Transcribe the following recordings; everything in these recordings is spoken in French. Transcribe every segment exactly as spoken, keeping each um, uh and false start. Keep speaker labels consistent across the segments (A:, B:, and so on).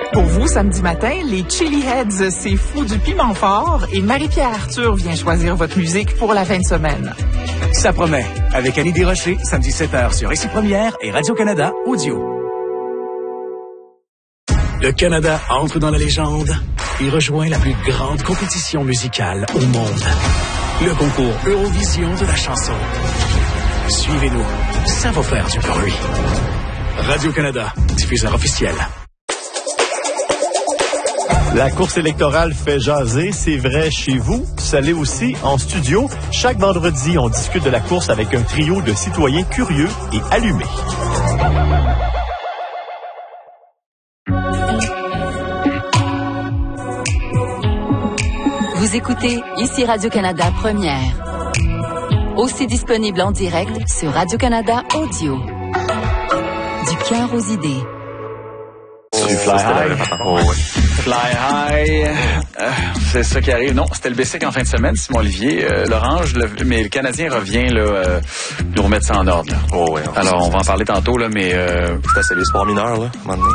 A: Pour vous, samedi matin, les Chili Heads, c'est fou du piment fort et Marie-Pierre Arthur vient choisir votre musique pour la fin de semaine.
B: Ça promet. Avec Annie Desrochers, samedi sept heures sur Ici Première et Radio-Canada Audio. Le Canada entre dans la légende et rejoint la plus grande compétition musicale au monde. Le concours Eurovision de la chanson. Suivez-nous, ça va faire du bruit. Radio-Canada, diffuseur officiel.
C: La course électorale fait jaser, c'est vrai chez vous, ça l'est aussi en studio. Chaque vendredi, on discute de la course avec un trio de citoyens curieux et allumés.
D: Vous écoutez Ici Radio-Canada Première. Aussi disponible en direct sur Radio-Canada Audio. Du cœur aux idées.
E: Du fly high. Oh, ouais. Fly high. Euh, c'est ça qui arrive. Non, c'était le Bessic en fin de semaine, Simon Olivier. Euh, L'Orange, le, mais le Canadien revient là, euh, nous remettre ça en ordre. Là. Oh, ouais, on Alors, on va en parler tantôt, là, mais... Euh,
F: c'est les sports mineurs, là, maintenant.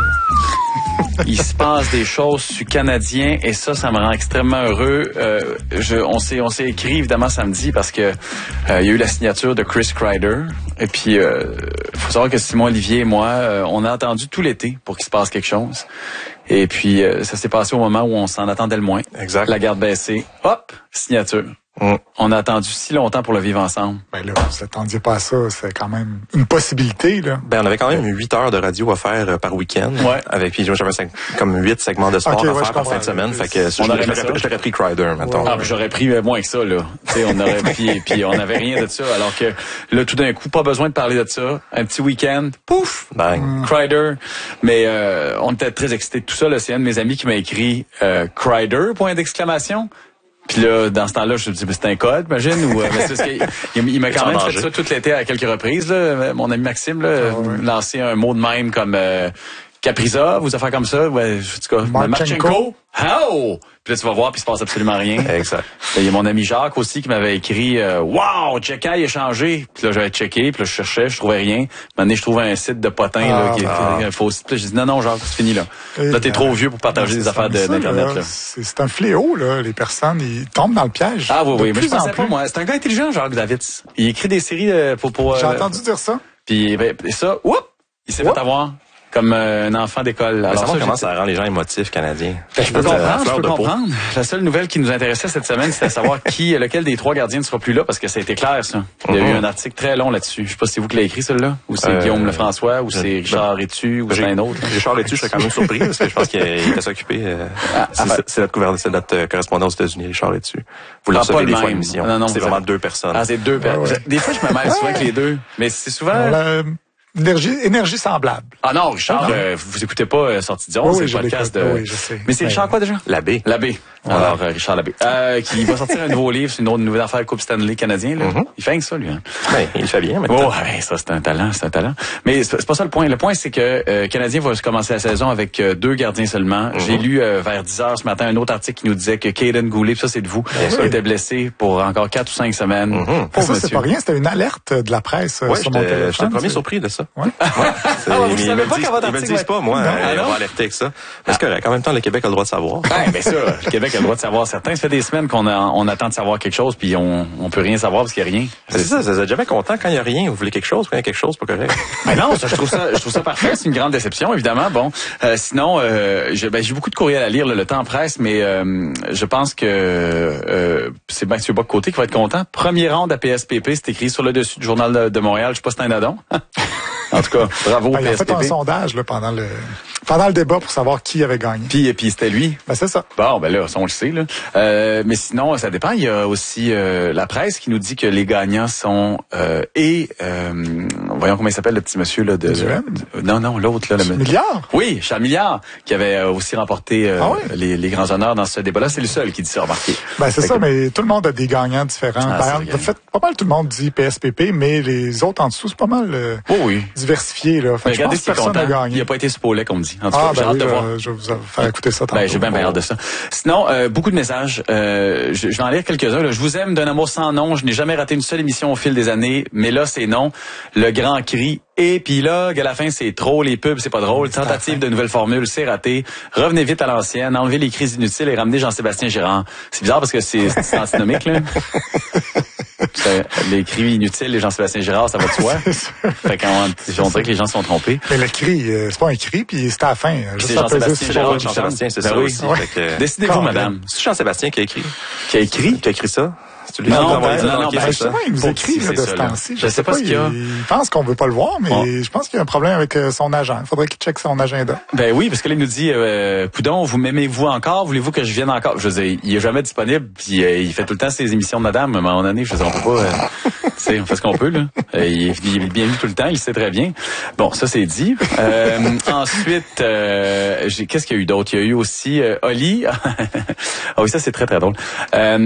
E: Il se passe des choses sur Canadien et ça, ça me rend extrêmement heureux. Euh, je, on s'est, on s'est écrit évidemment samedi parce que euh, il y a eu la signature de Chris Kreider et puis euh, faut savoir que Simon Olivier et moi, euh, on a attendu tout l'été pour qu'il se passe quelque chose. Et puis euh, ça s'est passé au moment où on s'en attendait le moins.
F: Exact.
E: La garde baissée, hop, signature. Mm. On a attendu si longtemps pour le vivre ensemble.
G: Ben là, vous attendiez pas à ça, c'est quand même une possibilité, là.
F: Ben, on avait quand même huit heures de radio à faire euh, par week-end.
E: Ouais.
F: Avec, puis j'avais cinq, comme huit segments de sport okay, à ouais, faire par fin de semaine. Fait que,
E: on
F: je,
E: aurait
F: je, je, je t'aurais pris Kreider, mettons.
E: Ah, j'aurais pris moins que ça, là. Tu sais, on aurait pris, puis on n'avait rien de ça. Alors que, là, tout d'un coup, pas besoin de parler de ça. Un petit week-end, pouf!
F: Bang.
E: Mm. Kreider. Mais, euh, on était très excités de tout ça, là. C'est un de mes amis qui m'a écrit, euh, Kreider, point d'exclamation. Puis là, dans ce temps-là, je me dis, c'est un code, imagine, ou, euh, mais c'est ce qu'il, il, il m'a quand même fait ça tout l'été à quelques reprises, là. Mon ami Maxime, là, oh, oui. lancé un mot de même comme, euh, Capriza, vous affaires comme ça, ouais, en tout cas, Marchenko. How? Puis là, tu vas voir, puis il se passe absolument rien.
F: Exact.
E: Il y a mon ami Jacques aussi qui m'avait écrit euh, wow, Jekai a changé. Puis là, j'avais checké, puis là, je cherchais, je trouvais rien. Maintenant, je trouve un site de potin, ah, là, qui est ah. un faux site. Puis là, j'ai dit non, non, Jacques, c'est fini, là. Et là, t'es ben, trop vieux pour partager des affaires de, ça, d'Internet, là. là.
G: C'est, c'est un fléau, là. Les personnes, ils tombent dans le piège.
E: Ah oui, oui, mais je pensais pas, moi. C'est un gars intelligent, Jacques Davids. Il écrit des séries euh, pour... pour
G: J'ai
E: euh,
G: entendu dire ça.
E: Puis ben, et ça, oups, il s'est oups. fait avoir. Comme euh, un enfant d'école.
F: Alors ça, comment ça rend les gens émotifs canadiens?
E: Ben, je peux comprendre, je peux comprendre. La seule nouvelle qui nous intéressait cette semaine, c'était de savoir qui, lequel des trois gardiens ne sera plus là, parce que ça a été clair, ça. Il y a mm-hmm. eu un article très long là-dessus. Je sais pas si c'est vous qui l'avez écrit, celui-là, ou c'est euh, Guillaume Lefrançois, ou c'est Richard Rétu, ou c'est un autre.
F: Richard Rétu, je suis quand même surpris, parce que je pense qu'il était s'occuper. Euh, ah, c'est, ah, c'est notre gouverneur, c'est notre correspondant aux États-unis, Richard Rétu. Vous le
E: ah,
F: recevez des fois à l'émission.
E: Non, non,
F: c'est vraiment deux personnes.
E: Ah, c'est deux personnes. Des fois, je me mêle souvent avec les deux, mais c'est souvent...
G: Énergie, énergie semblable.
E: Ah non, Richard, ah, euh, vous écoutez pas euh, Sortie d'On, oui, c'est le podcast de...
G: Oui, je sais.
E: Mais c'est Richard quoi déjà?
F: Labbé.
E: Labbé.
F: Voilà.
E: Alors, euh, Richard Labbé. Euh, qui va sortir un nouveau livre, c'est une autre nouvelle affaire Coupe Stanley canadien, là. Mm-hmm. Il fait ça, lui, hein.
F: Ben, il le fait bien, maintenant.
E: Oh, ouais, ça, c'est un talent, c'est un talent. Mais c'est, c'est pas ça le point. Le point, c'est que, euh, Canadien va commencer la saison avec euh, deux gardiens seulement. Mm-hmm. J'ai lu, euh, vers dix heures ce matin, un autre article qui nous disait que Caden Goulet, ça, c'est de vous, oui. était blessé pour encore quatre ou cinq semaines.
G: Mm-hmm. Pauvre ça, monsieur. C'est pas rien, c'était une alerte de la presse,
F: ouais,
G: sur mon téléphone.
F: J'étais le premier surpris de ça.
G: Ouais.
E: Ah, vous
F: ils
E: savez
F: me
E: pas
F: disent,
E: qu'à votre
F: ils me disent pas, moi, hein, on va alerter avec ça. Est-ce que, en même temps, le Québec a le droit de savoir?
E: Ben, bien sûr, le Québec a le droit de savoir certains. Ça fait des semaines qu'on a, on attend de savoir quelque chose, puis on, on peut rien savoir parce qu'il y a rien.
F: C'est, c'est ça, vous êtes jamais content quand il y a rien. Vous voulez quelque chose, quand il y a quelque chose, pas correct.
E: Ben non, ça, je trouve ça, je trouve ça parfait. C'est une grande déception, évidemment. Bon, euh, sinon, euh, je, ben, j'ai beaucoup de courriels à lire, là, le temps presse, mais euh, je pense que euh, c'est Mathieu Bock-Côté qui va être content. Premier round à P S P P, c'est écrit sur le dessus du Journal de, de Montréal. Je sais pas si c'est un addon. En tout cas, bravo
G: ben,
E: P S P P.
G: Il a fait un sondage là, pendant le pendant le débat pour savoir qui avait gagné.
E: Puis, puis c'était lui.
G: Ben c'est ça.
E: Bon, ben là, ça on le sait là. Euh, mais sinon, ça dépend. Il y a aussi euh, la presse qui nous dit que les gagnants sont euh, et euh, voyons comment il s'appelle le petit monsieur là de, de, de non non l'autre là.
G: Le Milliard.
E: Oui, Charles Milliard qui avait euh, aussi remporté euh, ah oui? les, les grands honneurs dans ce débat-là. C'est le seul qui dit ça, remarquez.
G: Ben c'est
E: fait
G: ça,
E: que...
G: mais tout le monde a des gagnants différents.
E: Ah,
G: en fait, pas mal tout le monde dit P S P P, mais les autres en dessous c'est pas mal euh,
E: oh oui.
G: diversifié là. Fait
E: mais regardez
G: que je pense que personne n'a gagné.
E: Il a pas été spoilé comme dit. En tout cas,
G: Ah,
E: j'ai
G: ben
E: hâte
G: oui,
E: de
G: euh,
E: voir.
G: je vais vous faire écouter ça tantôt.
E: Ben, j'ai bien, bien hâte de ça. Sinon, euh, beaucoup de messages. Euh, je, je vais en lire quelques-uns. Là. Je vous aime d'un amour sans nom. Je n'ai jamais raté une seule émission au fil des années. Mais là, c'est non. Le grand cri. Épilogue. À la fin, c'est trop. Les pubs, c'est pas drôle. Tentative de nouvelle formule, c'est raté. Revenez vite à l'ancienne. Enlevez les crises inutiles et ramenez Jean-Sébastien Girard. C'est bizarre parce que c'est, c'est antinomique, là. Les cris inutiles, les Jean-Sébastien Girard, ça va de soi. Fait qu'on dirait que les gens se sont trompés.
G: Mais le cri, euh, c'est pas un cri, puis c'est à la fin.
E: C'est Jean-Sébastien Girard.
F: Jean-Sébastien, c'est
E: ben
F: ça
E: oui.
F: aussi.
E: Ouais.
F: Fait que...
E: Décidez-vous, madame.
F: C'est Jean-Sébastien qui a écrit.
E: Qui a écrit?
F: Qui a écrit ça?
E: Non, non, ben, non, non,
G: ben, justement, il nous écrit là, de ce temps-ci.
E: Je sais pas ce qu'il y a.
G: Il pense qu'on veut pas le voir, mais bon. Je pense qu'il y a un problème avec son agent. Il faudrait qu'il check son agenda.
E: Ben oui, parce que là, il nous dit, euh, Coudon, vous m'aimez-vous encore? Voulez-vous que je vienne encore? Je veux dire, il est jamais disponible, puis euh, il fait tout le temps ses émissions de madame. À un moment donné, je veux dire, on peut pas... Euh, tu sais, on fait ce qu'on peut, là. Euh, il, est, il est bien vu tout le temps, il sait très bien. Bon, ça, c'est dit. Euh, ensuite, euh, j'ai, qu'est-ce qu'il y a eu d'autre? Il y a eu aussi euh, Oli. Ah oui, ça, c'est très, très drôle. Euh,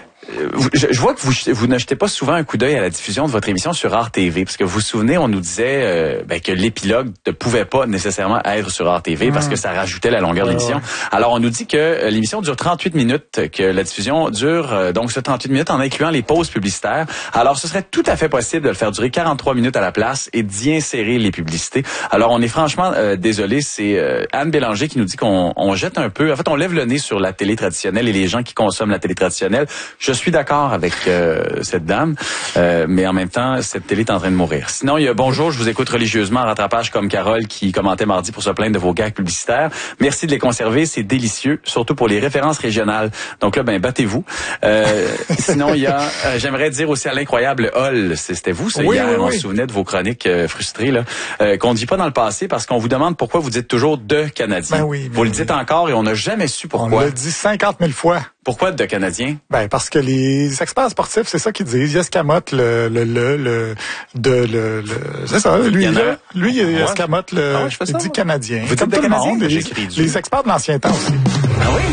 E: Je, je vois que vous, vous ne jetez pas souvent un coup d'œil à la diffusion de votre émission sur R T V, parce que vous vous souvenez, on nous disait euh, ben, que l'épilogue ne pouvait pas nécessairement être sur R T V mmh. parce que ça rajoutait la longueur de l'émission. Alors, on nous dit que euh, l'émission dure trente-huit minutes, que la diffusion dure euh, donc ce trente-huit minutes en incluant les pauses publicitaires. Alors, ce serait tout à fait possible de le faire durer quarante-trois minutes à la place et d'y insérer les publicités. Alors, on est franchement euh, désolé, c'est euh, Anne Bélanger qui nous dit qu'on on jette un peu, en fait, on lève le nez sur la télé traditionnelle et les gens qui consomment la télé traditionnelle. Je Je suis d'accord avec euh, cette dame, euh, mais en même temps, cette télé est en train de mourir. Sinon, il y a Bonjour, je vous écoute religieusement en rattrapage comme Carole qui commentait mardi pour se plaindre de vos gags publicitaires. Merci de les conserver, c'est délicieux, surtout pour les références régionales. Donc là, ben battez-vous. Euh, sinon, il y a, euh, j'aimerais dire aussi à l'incroyable Hall, c'était vous, ça,
G: oui,
E: hier,
G: oui,
E: on
G: oui.
E: se souvenait de vos chroniques euh, frustrées, là, euh, qu'on ne dit pas dans le passé parce qu'on vous demande pourquoi vous dites toujours de Canadiens.
G: Ben oui,
E: vous le dites encore et on n'a jamais su pourquoi.
G: On l'a dit cinquante mille fois.
E: Pourquoi de Canadiens?
G: Ben, parce que les experts sportifs, c'est ça qu'ils disent. Ils escamotent le, le, le, le, de, le, le, c'est ça. Lui, il, lui, il
E: ouais.
G: escamote le,
E: ah ouais,
G: il dit Canadien.
E: Vous
G: comme
E: dites
G: tout
E: de
G: le monde.
E: Canadien?
G: Les, les experts de l'ancien temps aussi.
E: Ah oui?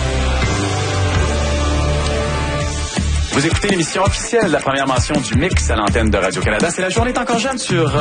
E: Vous écoutez l'émission officielle de la première mention du Mix à l'antenne de Radio-Canada. C'est la journée est encore jeune sur